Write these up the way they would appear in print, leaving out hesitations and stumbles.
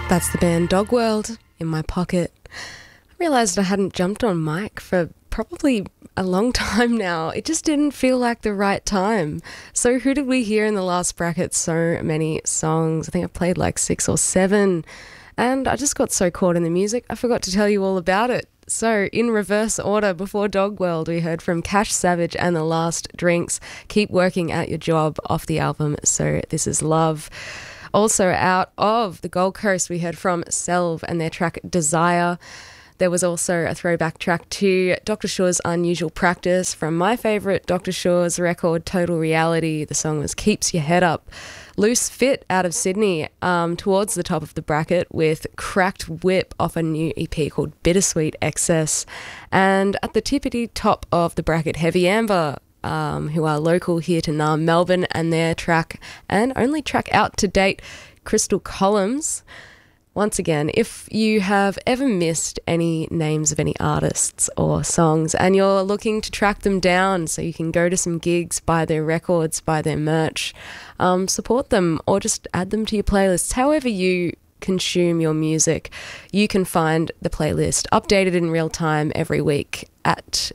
That's the band Dog World in my pocket. I realised I hadn't jumped on mic for probably a long time now. It just didn't feel like the right time. So who did we hear in the last bracket? So many songs. I think I played like 6 or 7. And I just got so caught in the music, I forgot to tell you all about it. So, in reverse order, before Dog World, we heard from Cash Savage and The Last Drinks, Keep Working at Your Job, off the album So This Is Love. Also out of the Gold Coast, we heard from Selv and their track Desire. There was also a throwback track to Dr. Shaw's Unusual Practice from my favourite Dr. Shaw's record, Total Reality. The song was Keeps Your Head Up. Loose Fit out of Sydney, towards the top of the bracket with Cracked Whip off a new EP called Bittersweet Excess. And at the tippity top of the bracket, Heavy Amber, who are local here to Naarm, Melbourne, and their track, and only track out to date, Crystal Columns. Once again, if you have ever missed any names of any artists or songs and you're looking to track them down so you can go to some gigs, buy their records, buy their merch, support them or just add them to your playlists, however you consume your music, you can find the playlist updated in real time every week at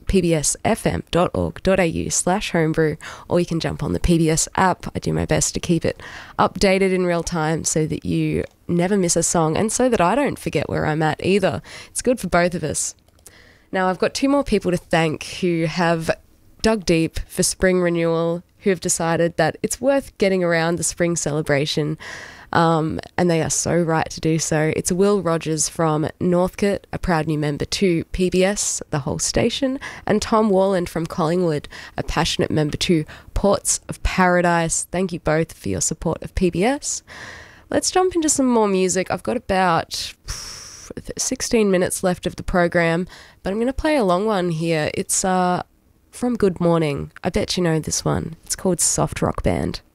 pbsfm.org.au/homebrew, or you can jump on the PBS app. I do my best to keep it updated in real time so that you never miss a song and so that I don't forget where I'm at either. It's good for both of us. Now, I've got 2 more people to thank who have dug deep for spring renewal, who have decided that it's worth getting around the spring celebration. And they are so right to do so. It's Will Rogers from Northcote, a proud new member to PBS, the whole station, and Tom Warland from Collingwood, a passionate member to Ports of Paradise. Thank you both for your support of PBS. Let's jump into some more music. I've got about 16 minutes left of the program, but I'm going to play a long one here. It's from Good Morning. I bet you know this one. It's called Soft Rock Band.